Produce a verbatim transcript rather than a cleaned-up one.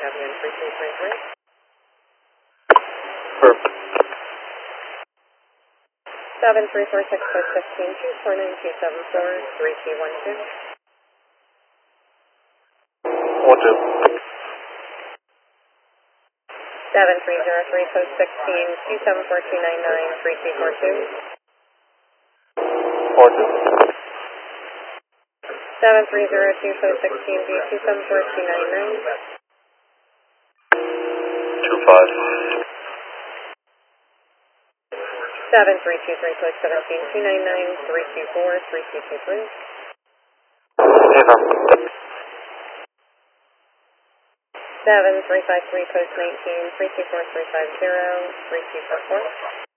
copy on three two three three. Perfect. Seven three four six four fifteen two four nine two seven four three two one two. One two. Seven three zero three post sixteen two seven four two nine nine three two four two. Four two. Seven three zero two post sixteen B two seven four two nine nine. Two five. Seven three two three post seventeen two nine nine three two four three two two three. Seven three five three post nineteen three two four three five zero three two four four.